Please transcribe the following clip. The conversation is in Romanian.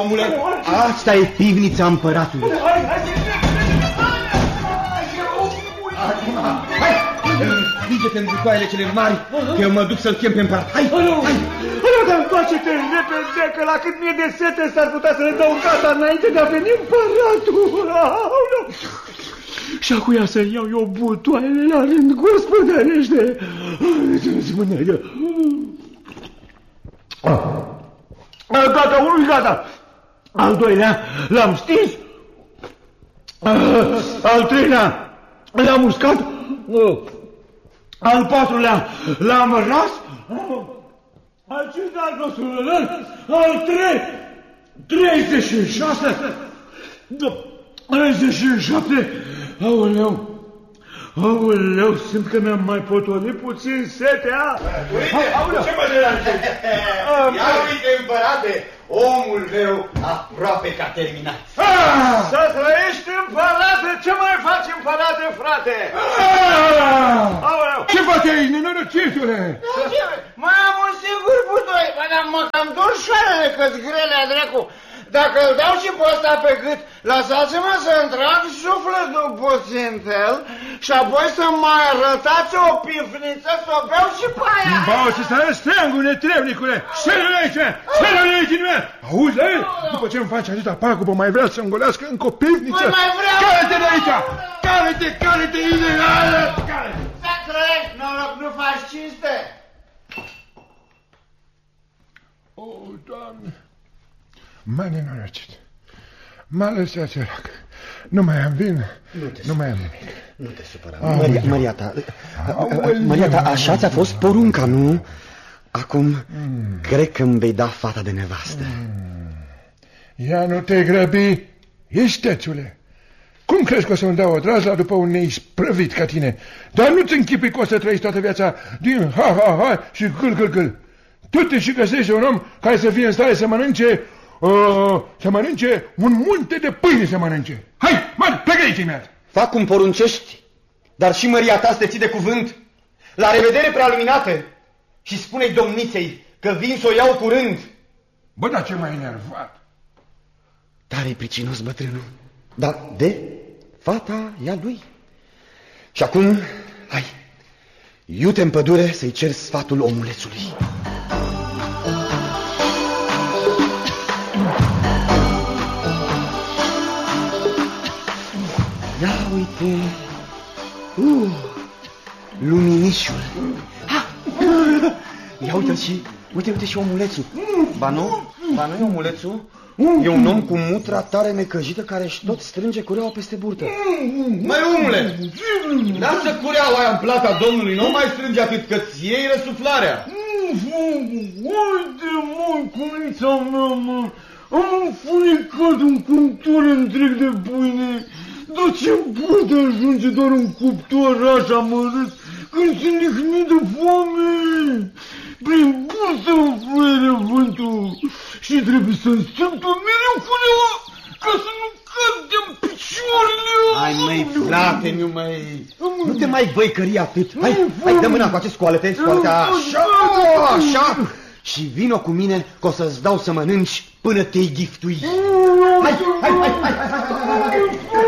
omule. Asta e pivnița împăratului. Hai, învinge-te în bucoaiele cele mari, că eu mă duc să-l chem pe împărat. Hai, hai. Dar întoarce-te repede, că la cât mie de sete s-ar putea să le dau gata înainte de a veni împăratul. Și acuia să iau eu butoaiele la rând, gospodărește. Gata, unul gata. Al doilea l-am stins. Al treilea l-am uscat. Al patrulea l-am ras. Al cincilea al 36, 37. Aoleu, simt că mi-am mai potolit puțin setea. Uite, ce mă deranje? Ia uite, împărate, omul meu aproape că a terminat. Să trăiești, împărate, ce mai faci, împărate, frate? Ce faci aici, nenorocitule? Mai am un singur butoi, mă cam dor șoarele că-s grelea, dracu. Dacă îl dau și pe ăsta pe gât, lăsați-mă să-mi trag sufletul puțin el și apoi să mai arătați o pifniță să o beau și pe aia. Bau să stai steangul, netrebnicule! Șeră-l aici! Șeră-l aici! Auzi, la el? După ce-mi faci atâta pagubă, mai vrea să îngolească încă o pifniță? Păi mai vreau! Care-te de aici! Care-te, ilegală! Să trăiești, noroc, nu faci cinste! O, Doamne! M-a nenorocit. M-a lăsat sărac. Nu mai am vin, nu mai am nimic. Nu te supăra. Măriata, așa ți-a fost porunca, nu? Acum, cred că îmi vei da fata de nevastă. Ia nu te grăbi, istețule. Cum crezi că o să-mi dau o drazla după un neisprăvit ca tine? Dar nu-ți închipui că o să trăiești toată viața din ha și gâl. Tu te și găsești un om care să fie în stare să mănânce un munte de pâine să mănânce. Hai, plecă aici imediat. Fac cum poruncești, dar și măria ta să te ții de cuvânt. La revedere, prealuminate, și spune-i domniței că vin să o iau curând. Bă, dar ce m-ai enervat? Tare pricinos bătrânul, dar de fata ea lui. Și acum, hai, iute în pădure să-i cer sfatul omulețului. Ia uite, luminișul. Ia uite-l și, uite și omulețul. Ba nu e omulețul? E un om cu mutra tare necăjită care își tot strânge cureaua peste burtă. Măi, omule, lasă cureaua aia în plata domnului, nu mai strânge atât, că-ți iei răsuflarea. Uite, măi, cunița mea, mă, am înfunicat un cuptor întreg de pâine. Dar ce poate ajunge doar un cuptor așa mărât când sunt nihnit de foame? Prin bursă îmi fluie vântul și trebuie să-mi strâmp mereu culeaua ca să nu cad de-n picioarele. Hai, măi, frate, nu te mai băicări atât. Hai, dă mâna cu acest scoală-te, așa. Și vino cu mine că o să-ți dau să mănânci până te-i ghiftui. Hai.